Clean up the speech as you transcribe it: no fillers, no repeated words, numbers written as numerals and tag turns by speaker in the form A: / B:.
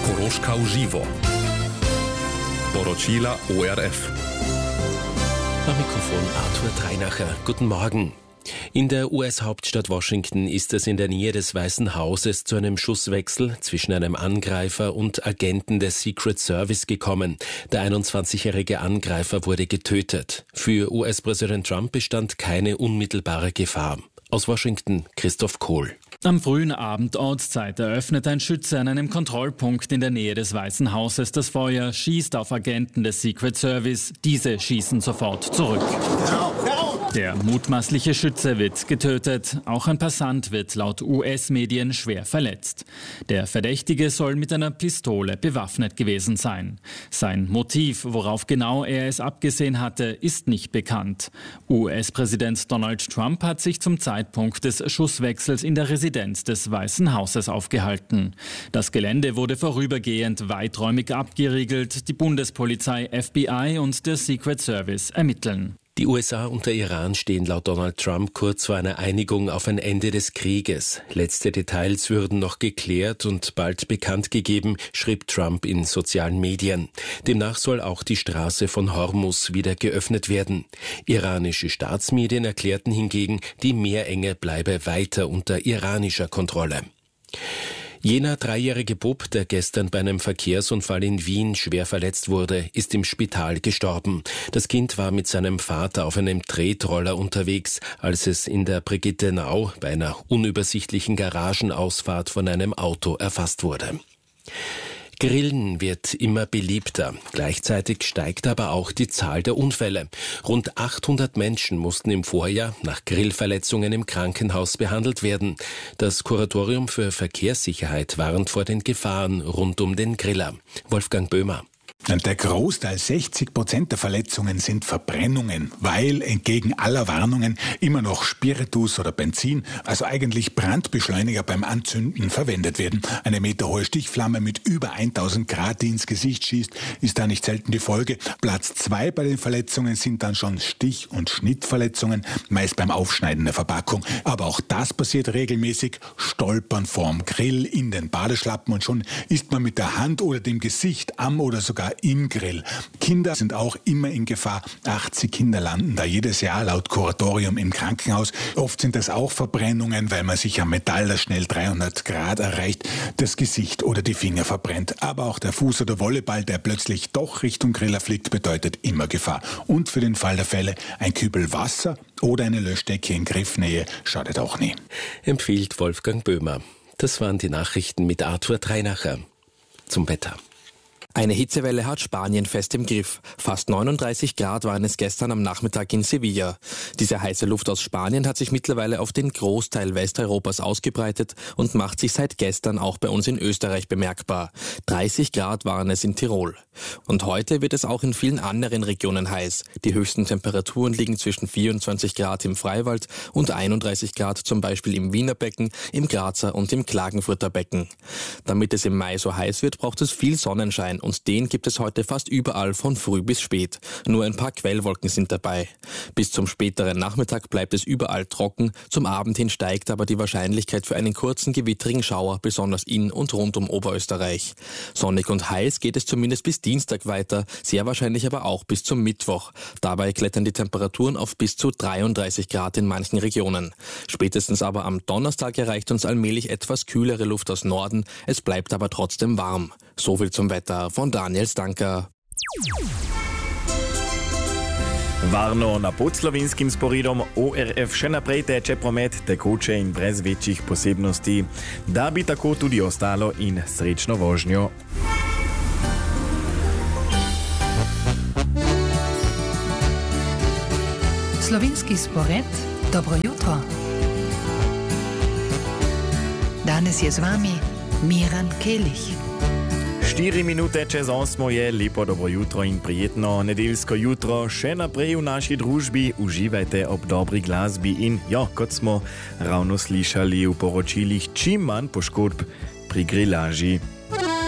A: Koroška uživo. Poročila ORF.
B: Am Mikrofon Arthur Dreinacher. Guten Morgen. In der US-Hauptstadt Washington ist es in der Nähe des Weißen Hauses zu einem Schusswechsel zwischen einem Angreifer und Agenten des Secret Service gekommen. Der 21-jährige Angreifer wurde getötet. Für US-Präsident Trump bestand keine unmittelbare Gefahr. Aus Washington, Christoph Kohl.
C: Am frühen Abend Ortszeit eröffnet ein Schütze an einem Kontrollpunkt in der Nähe des Weißen Hauses das Feuer, schießt auf Agenten des Secret Service. Diese schießen sofort zurück. Der mutmaßliche Schütze wird getötet. Auch ein Passant wird laut US-Medien schwer verletzt. Der Verdächtige soll mit einer Pistole bewaffnet gewesen sein. Sein Motiv, worauf genau er es abgesehen hatte, ist nicht bekannt. US-Präsident Donald Trump hat sich zum Zeitpunkt des Schusswechsels in der Residenz des Weißen Hauses aufgehalten. Das Gelände wurde vorübergehend weiträumig abgeriegelt. Die Bundespolizei, FBI und der Secret Service ermitteln.
B: Die USA und der Iran stehen laut Donald Trump kurz vor einer Einigung auf ein Ende des Krieges. Letzte Details würden noch geklärt und bald bekannt gegeben, schrieb Trump in sozialen Medien. Demnach soll auch die Straße von Hormuz wieder geöffnet werden. Iranische Staatsmedien erklärten hingegen, die Meerenge bleibe weiter unter iranischer Kontrolle. Jener 3-jährige Bub, der gestern bei einem Verkehrsunfall in Wien schwer verletzt wurde, ist im Spital gestorben. Das Kind war mit seinem Vater auf einem Tretroller unterwegs, als es in der Brigittenau bei einer unübersichtlichen Garagenausfahrt von einem Auto erfasst wurde. Grillen wird immer beliebter. Gleichzeitig steigt aber auch die Zahl der Unfälle. Rund 800 Menschen mussten im Vorjahr nach Grillverletzungen im Krankenhaus behandelt werden. Das Kuratorium für Verkehrssicherheit warnt vor den Gefahren rund um den Griller. Wolfgang Böhmer.
D: Der Großteil, 60% der Verletzungen, sind Verbrennungen, weil entgegen aller Warnungen immer noch Spiritus oder Benzin, also eigentlich Brandbeschleuniger beim Anzünden, verwendet werden. Eine meterhohe Stichflamme mit über 1000 Grad, die ins Gesicht schießt, ist da nicht selten die Folge. Platz 2 bei den Verletzungen sind dann schon Stich- und Schnittverletzungen, meist beim Aufschneiden der Verpackung. Aber auch das passiert regelmäßig. Stolpern vorm Grill, in den Badeschlappen und schon ist man mit der Hand oder dem Gesicht am oder sogar im Grill. Kinder sind auch immer in Gefahr. 80 Kinder landen da jedes Jahr laut Kuratorium im Krankenhaus. Oft sind das auch Verbrennungen, weil man sich am Metall, das schnell 300 Grad erreicht, das Gesicht oder die Finger verbrennt. Aber auch der Fuß oder Volleyball, der plötzlich doch Richtung Griller fliegt, bedeutet immer Gefahr. Und für den Fall der Fälle ein Kübel Wasser oder eine Löschdecke in Griffnähe schadet auch nie.
B: Empfiehlt Wolfgang Böhmer. Das waren die Nachrichten mit Arthur Dreinacher. Zum Wetter.
E: Eine Hitzewelle hat Spanien fest im Griff. Fast 39 Grad waren es gestern am Nachmittag in Sevilla. Diese heiße Luft aus Spanien hat sich mittlerweile auf den Großteil Westeuropas ausgebreitet und macht sich seit gestern auch bei uns in Österreich bemerkbar. 30 Grad waren es in Tirol. Und heute wird es auch in vielen anderen Regionen heiß. Die höchsten Temperaturen liegen zwischen 24 Grad im Freiwald und 31 Grad zum Beispiel im Wiener Becken, im Grazer und im Klagenfurter Becken. Damit es im Mai so heiß wird, braucht es viel Sonnenschein. Und den gibt es heute fast überall von früh bis spät. Nur ein paar Quellwolken sind dabei. Bis zum späteren Nachmittag bleibt es überall trocken. Zum Abend hin steigt aber die Wahrscheinlichkeit für einen kurzen gewittrigen Schauer, besonders in und rund um Oberösterreich. Sonnig und heiß geht es zumindest bis Dienstag weiter, sehr wahrscheinlich aber auch bis zum Mittwoch. Dabei klettern die Temperaturen auf bis zu 33 Grad in manchen Regionen. Spätestens aber am Donnerstag erreicht uns allmählich etwas kühlere Luft aus Norden. Es bleibt aber trotzdem warm. So viel zum Wetter von Daniel Stanka.
F: Varno na podslovinskim sporidom ORF še naprej teče promet tekoče in brez večjih posebnosti. Da bi tako tudi ostalo in srečno vožnjo.
G: Slovenski spored, dobro jutro. Danes je z vami Miran Kelić.
F: 4 minute čez 8 je lepo dobro jutro in prijetno nedeljsko jutro. Še naprej v naši družbi uživajte ob dobri glasbi in kot smo ravno slišali v poročilih, čim manj poškodb pri grilaži.